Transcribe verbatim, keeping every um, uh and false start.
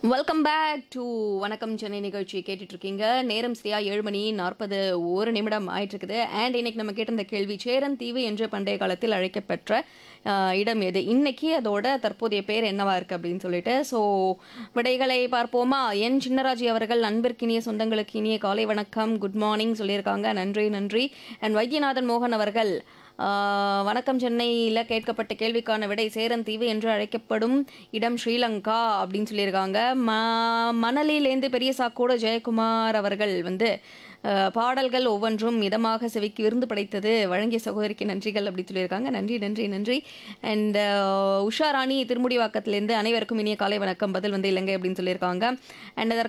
Welcome back to வணக்கம் சென்னை நிகழ்ச்சி கேட்டுட்டு இருக்கீங்க. நேரம் சரியா ஏழு மணி நாற்பது ஒரு நிமிடம் ஆயிட்டு இருக்குது. அண்ட் இன்னைக்கு நம்ம கேட்டிருந்த கேள்வி, சேரன் தீவு என்று பண்டைய காலத்தில் அழைக்கப்பெற்ற அஹ், இடம் எது? இன்னைக்கு அதோட தற்போதைய பேர் என்னவா இருக்கு அப்படின்னு சொல்லிட்டு ஸோ விடைகளை பார்ப்போமா? என் சின்னராஜி அவர்கள் அன்பிற்கினிய சொந்தங்களுக்கு இனிய காலை வணக்கம், குட் மார்னிங் சொல்லியிருக்காங்க. நன்றி நன்றி. அண்ட் வைத்தியநாதன் மோகன் அவர்கள் ஆஹ் வணக்கம், சென்னையில் கேட்கப்பட்ட கேள்விக்கான விடை சேரன் தீவு என்று அழைக்கப்படும் இடம் ஸ்ரீலங்கா அப்படின்னு சொல்லியிருக்காங்க. ம மணலிலேந்து பெரிய சாக்கோடு ஜெயக்குமார் அவர்கள் வந்து ஆஹ் பாடல்கள் ஒவ்வொன்றும் மிதமாக செவிக்கு விருந்து படைத்தது, வழங்கிய சகோதரிக்கு நன்றிகள் அப்படின்னு சொல்லியிருக்காங்க. நன்றி நன்றி நன்றி. அண்ட் உஷா ராணி திருமுடிவாக்கத்திலேருந்து அனைவருக்கும் இனிய காலை வணக்கம், பதில் வந்து இலங்கை அப்படின்னு சொல்லியிருக்காங்க. அண்ட்